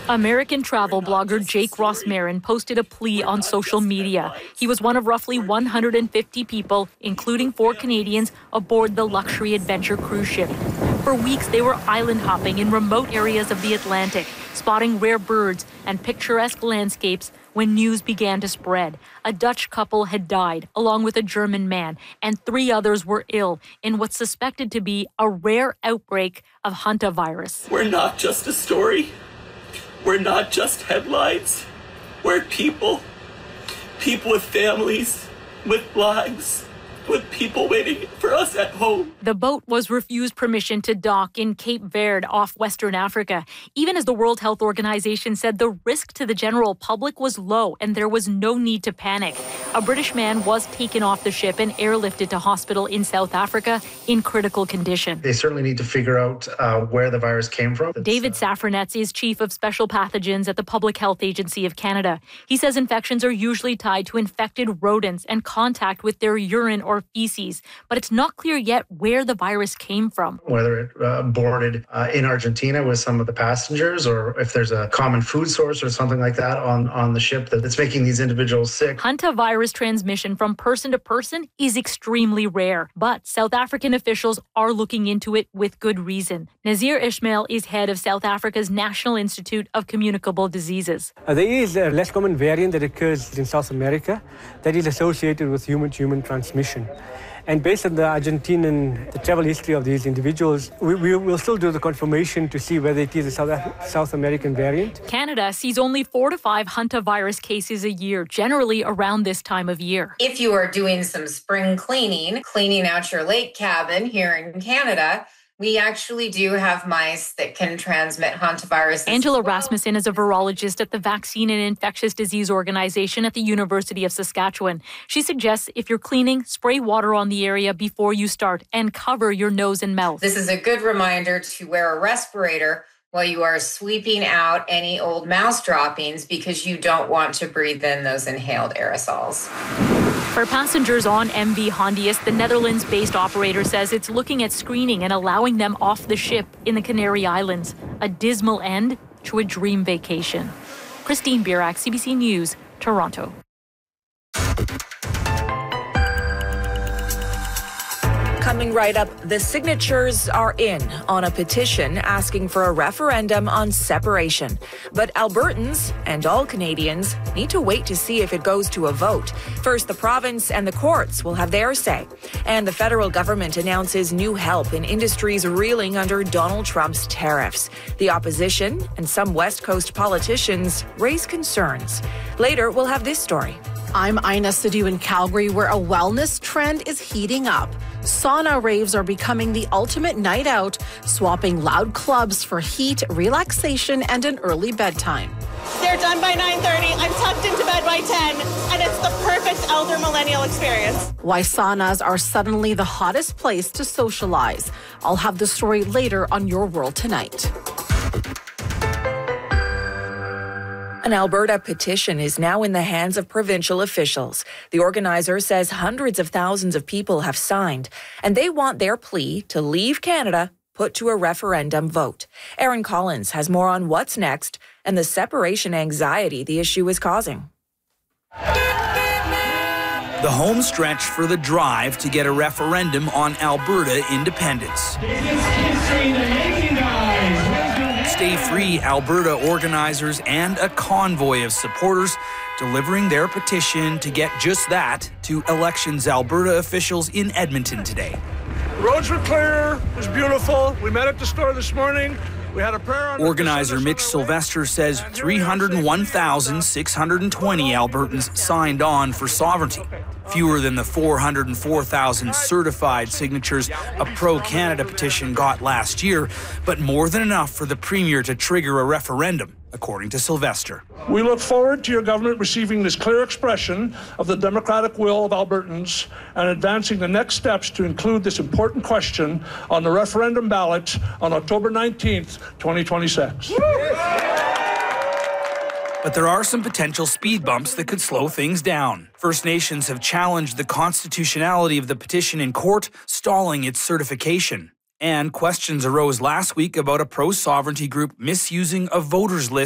American travel blogger Jake Ross Marin posted a plea on social media. He was one of roughly 150 people, including 4 Canadians, aboard the luxury adventure cruise ship. For weeks, they were island hopping in remote areas of the Atlantic, spotting rare birds and picturesque landscapes when news began to spread. A Dutch couple had died, along with a German man, and 3 others were ill in what's suspected to be a rare outbreak of hantavirus. We're not just a story. We're not just headlines. We're people with families, with lives, with people waiting for us at home. The boat was refused permission to dock in Cape Verde off Western Africa, even as the World Health Organization said the risk to the general public was low and there was no need to panic. A British man was taken off the ship and airlifted to hospital in South Africa in critical condition. They certainly need to figure out where the virus came from. David Safranetz is Chief of Special Pathogens at the Public Health Agency of Canada. He says infections are usually tied to infected rodents and contact with their urine or feces, but it's not clear yet where the virus came from. Whether it boarded in Argentina with some of the passengers, or if there's a common food source or something like that on the ship that's making these individuals sick. Hantavirus transmission from person to person is extremely rare, but South African officials are looking into it with good reason. Nazir Ismail is head of South Africa's National Institute of Communicable Diseases. There is a less common variant that occurs in South America that is associated with human-to-human transmission. And based on the travel history of these individuals, we will still do the confirmation to see whether it is a South American variant. Canada sees only 4 to 5 hantavirus cases a year, generally around this time of year. If you are doing some spring cleaning out your lake cabin here in Canada, we actually do have mice that can transmit hantavirus. Angela Rasmussen is a virologist at the Vaccine and Infectious Disease Organization at the University of Saskatchewan. She suggests if you're cleaning, spray water on the area before you start and cover your nose and mouth. This is a good reminder to wear a respirator while you are sweeping out any old mouse droppings because you don't want to breathe in those inhaled aerosols. For passengers on MV Hondius, the Netherlands-based operator says it's looking at screening and allowing them off the ship in the Canary Islands. A dismal end to a dream vacation. Christine Birak, CBC News, Toronto. Coming right up, the signatures are in on a petition asking for a referendum on separation. But Albertans and all Canadians need to wait to see if it goes to a vote. First, the province and the courts will have their say. And the federal government announces new help in industries reeling under Donald Trump's tariffs. The opposition and some West Coast politicians raise concerns. Later, we'll have this story. I'm Ina Sidhu in Calgary, where a wellness trend is heating up. Sauna raves are becoming the ultimate night out, swapping loud clubs for heat, relaxation, and an early bedtime. They're done by 9:30. I'm tucked into bed by 10, and it's the perfect elder millennial experience. Why saunas are suddenly the hottest place to socialize. I'll have the story later on Your World Tonight. An Alberta petition is now in the hands of provincial officials. The organizer says hundreds of thousands of people have signed, and they want their plea to leave Canada put to a referendum vote. Aaron Collins has more on what's next and the separation anxiety the issue is causing. The home stretch for the drive to get a referendum on Alberta independence. Stay Free Alberta organizers and a convoy of supporters delivering their petition to get just that to Elections Alberta officials in Edmonton today. The roads were clear. It was beautiful. We met at the store this morning. We had a prayer on. Organizer Mitch Sylvester says 301,620 Albertans signed on for sovereignty. Fewer than the 404,000 certified signatures a pro-Canada petition got last year, but more than enough for the Premier to trigger a referendum, according to Sylvester. We look forward to your government receiving this clear expression of the democratic will of Albertans and advancing the next steps to include this important question on the referendum ballot on October 19th, 2026. But there are some potential speed bumps that could slow things down. First Nations have challenged the constitutionality of the petition in court, stalling its certification. And questions arose last week about a pro-sovereignty group misusing a voters list